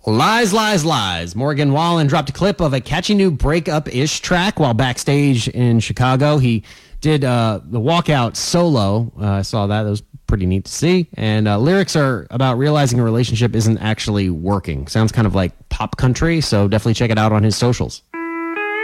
Lies, lies, lies. Morgan Wallen dropped a clip of a catchy new breakup-ish track while backstage in Chicago. He did the walkout solo. I saw that. That was pretty neat to see. And lyrics are about realizing a relationship isn't actually working. Sounds kind of like pop country, so definitely check it out on his socials.